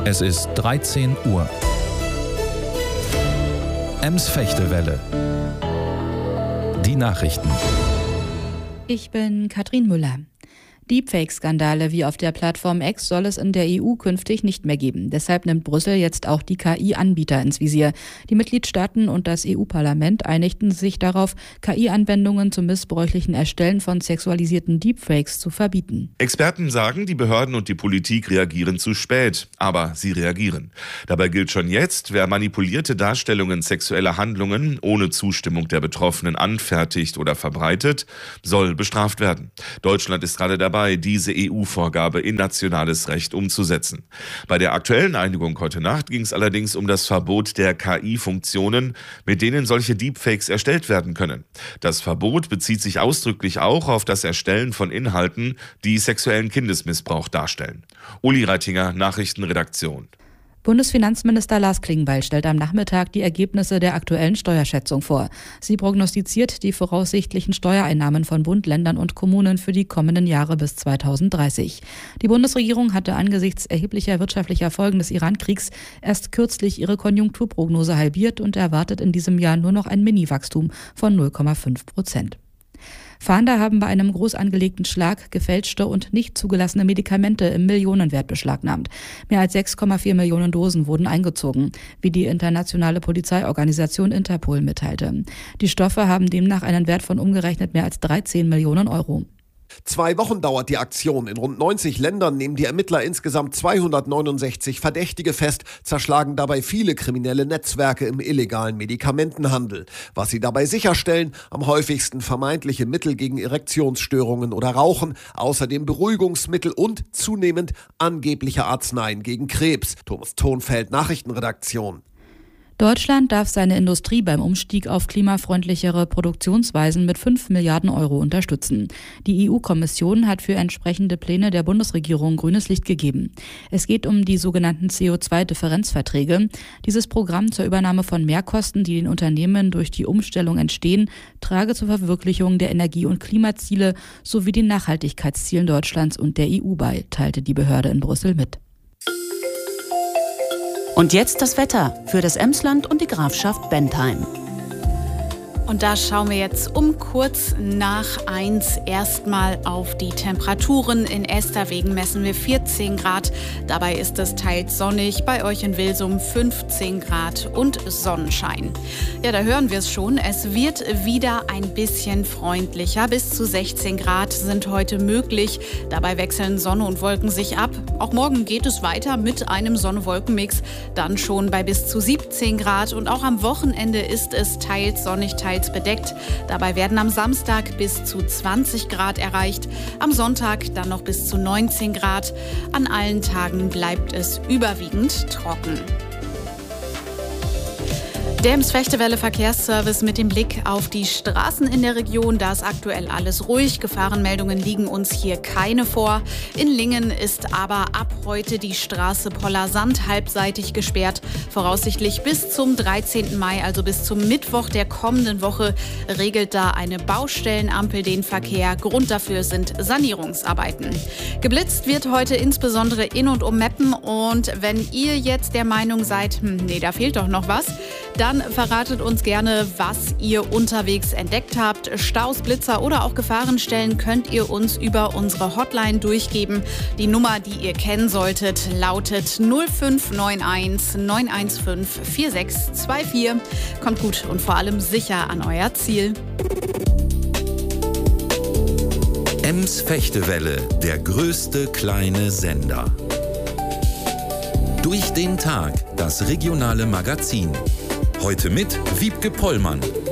Es ist 13 Uhr. Ems-Fechtewelle. Die Nachrichten. Ich bin Katrin Müller. Deepfake-Skandale wie auf der Plattform X soll es in der EU künftig nicht mehr geben. Deshalb nimmt Brüssel jetzt auch die KI-Anbieter ins Visier. Die Mitgliedstaaten und das EU-Parlament einigten sich darauf, KI-Anwendungen zum missbräuchlichen Erstellen von sexualisierten Deepfakes zu verbieten. Experten sagen, die Behörden und die Politik reagieren zu spät. Aber sie reagieren. Dabei gilt schon jetzt, wer manipulierte Darstellungen sexueller Handlungen ohne Zustimmung der Betroffenen anfertigt oder verbreitet, soll bestraft werden. Deutschland ist gerade dabei, diese EU-Vorgabe in nationales Recht umzusetzen. Bei der aktuellen Einigung heute Nacht ging es allerdings um das Verbot der KI-Funktionen, mit denen solche Deepfakes erstellt werden können. Das Verbot bezieht sich ausdrücklich auch auf das Erstellen von Inhalten, die sexuellen Kindesmissbrauch darstellen. Uli Reitinger, Nachrichtenredaktion. Bundesfinanzminister Lars Klingbeil stellt am Nachmittag die Ergebnisse der aktuellen Steuerschätzung vor. Sie prognostiziert die voraussichtlichen Steuereinnahmen von Bund, Ländern und Kommunen für die kommenden Jahre bis 2030. Die Bundesregierung hatte angesichts erheblicher wirtschaftlicher Folgen des Iran-Kriegs erst kürzlich ihre Konjunkturprognose halbiert und erwartet in diesem Jahr nur noch ein Mini-Wachstum von 0,5%. Fahnder haben bei einem groß angelegten Schlag gefälschte und nicht zugelassene Medikamente im Millionenwert beschlagnahmt. Mehr als 6,4 Millionen Dosen wurden eingezogen, wie die internationale Polizeiorganisation Interpol mitteilte. Die Stoffe haben demnach einen Wert von umgerechnet mehr als 13 Millionen Euro. 2 Wochen dauert die Aktion. In rund 90 Ländern nehmen die Ermittler insgesamt 269 Verdächtige fest, zerschlagen dabei viele kriminelle Netzwerke im illegalen Medikamentenhandel. Was sie dabei sicherstellen, am häufigsten vermeintliche Mittel gegen Erektionsstörungen oder Rauchen, außerdem Beruhigungsmittel und zunehmend angebliche Arzneien gegen Krebs. Thomas Thonfeld, Nachrichtenredaktion. Deutschland darf seine Industrie beim Umstieg auf klimafreundlichere Produktionsweisen mit 5 Milliarden Euro unterstützen. Die EU-Kommission hat für entsprechende Pläne der Bundesregierung grünes Licht gegeben. Es geht um die sogenannten CO2-Differenzverträge. Dieses Programm zur Übernahme von Mehrkosten, die den Unternehmen durch die Umstellung entstehen, trage zur Verwirklichung der Energie- und Klimaziele sowie den Nachhaltigkeitszielen Deutschlands und der EU bei, teilte die Behörde in Brüssel mit. Und jetzt das Wetter für das Emsland und die Grafschaft Bentheim. Und da schauen wir jetzt um kurz nach 1 erstmal auf die Temperaturen. In Esterwegen messen wir 14 Grad. Dabei ist es teils sonnig. Bei euch in Wilsum 15 Grad und Sonnenschein. Ja, da hören wir es schon. Es wird wieder ein bisschen freundlicher. Bis zu 16 Grad sind heute möglich. Dabei wechseln Sonne und Wolken sich ab. Auch morgen geht es weiter mit einem Sonne-Wolken-Mix. Dann schon bei bis zu 17 Grad. Und auch am Wochenende ist es teils sonnig, teils bedeckt. Dabei werden am Samstag bis zu 20 Grad erreicht. Am Sonntag dann noch bis zu 19 Grad. An allen Tagen bleibt es überwiegend trocken. Der Ems-Fechtewelle Verkehrsservice mit dem Blick auf die Straßen in der Region. Da ist aktuell alles ruhig. Gefahrenmeldungen liegen uns hier keine vor. In Lingen ist aber ab heute die Straße Pollersand halbseitig gesperrt. Voraussichtlich bis zum 13. Mai, also bis zum Mittwoch der kommenden Woche, regelt da eine Baustellenampel den Verkehr. Grund dafür sind Sanierungsarbeiten. Geblitzt wird heute insbesondere in und um Meppen. Und wenn ihr jetzt der Meinung seid, nee, da fehlt doch noch was, dann verratet uns gerne, was ihr unterwegs entdeckt habt. Staus, Blitzer oder auch Gefahrenstellen könnt ihr uns über unsere Hotline durchgeben. Die Nummer, die ihr kennen solltet, lautet 0591 915 4624. Kommt gut und vor allem sicher an euer Ziel. Ems-Fechtewelle, der größte kleine Sender. Durch den Tag, das regionale Magazin. Heute mit Wiebke Pollmann.